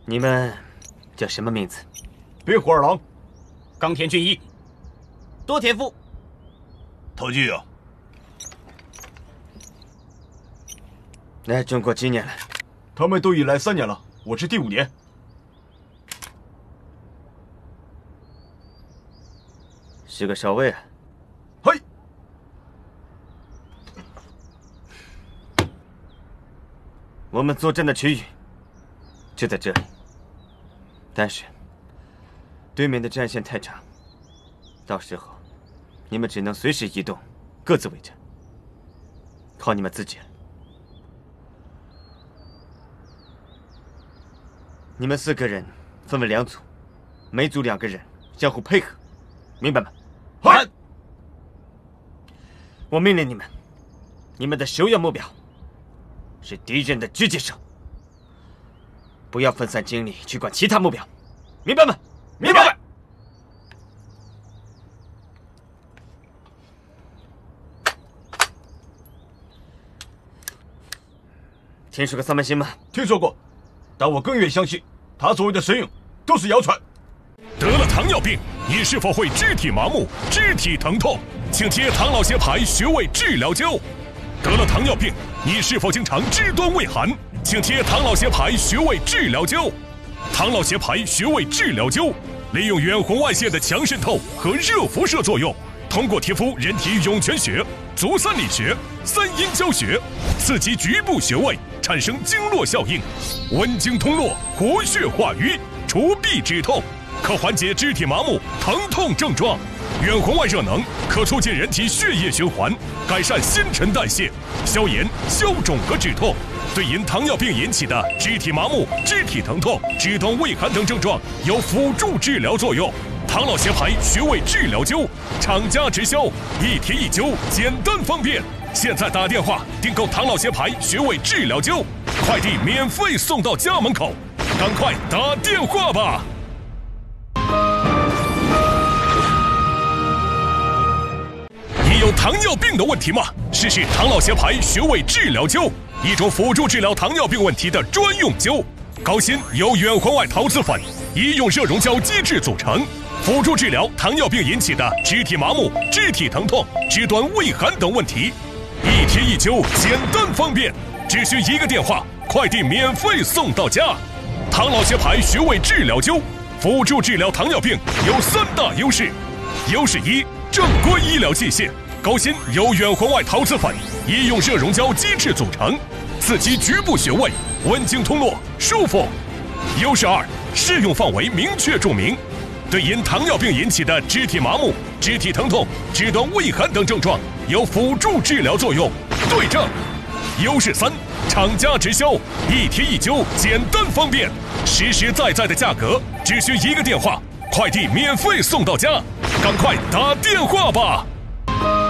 你们叫什么名字？ 别虎二郎， 冈田俊一，多田夫。 陶具啊， 来中国几年了？ 他们都已来3年了，我是第5年。 是个少尉啊。 嘿， 我们作战的区域就在这里，但是对面的战线太长，到时候你们只能随时移动，各自为战，靠你们自己了。你们4个人分为2组，每组2个人相互配合，明白吗？ 嗨！ 我命令你们，你们的首要目标是敌人的狙击手，不要分散精力去管其他目标，明白吗？ 明白。 听说过三门星吗？ 听说过，但我更愿相信他所谓的神勇都是谣传。 得了糖尿病，你是否会肢体麻木、肢体疼痛？请贴唐老协牌穴位治疗灸。得了糖尿病，你是否经常肢端畏寒？请贴唐老协牌穴位治疗灸。唐老协牌穴位治疗灸利用远红外线的强渗透和热辐射作用，通过贴敷人体涌泉穴、足三里穴、三阴交穴，刺激局部穴位，产生经络效应，温经通络，活血化瘀，除痹止痛，可缓解肢体麻木、疼痛症状。远红外热能可促进人体血液循环，改善新陈代谢，消炎、消肿和止痛。对因糖尿病引起的肢体麻木、肢体疼痛、肢端畏寒等症状有辅助治疗作用。唐老协牌穴位治疗灸，厂家直销，一贴一灸，简单方便。现在打电话订购唐老协牌穴位治疗灸，快递免费送到家门口，赶快打电话吧！你有糖尿病的问题吗？试试唐老协牌穴位治疗灸，一种辅助治疗糖尿病问题的专用灸。高锌由远红外陶瓷粉、医用热熔胶基质组成，辅助治疗糖尿病引起的肢体麻木、肢体疼痛、肢端畏寒等问题。一贴一灸，简单方便，只需1个电话，快递免费送到家。唐老协牌穴位治疗灸，辅助治疗糖尿病有3大优势。优势1，正规医疗器械，高锌由远红外陶瓷粉、医用热熔胶基质组成，刺激局部穴位，温经通络，舒服。优势2，适用范围明确注明，对因糖尿病引起的肢体麻木、肢体疼痛、肢端畏寒等症状有辅助治疗作用，对症。优势3，厂家直销，一贴一灸，简单方便，实实在在的价格，只需1个电话，快递免费送到家，赶快打电话吧！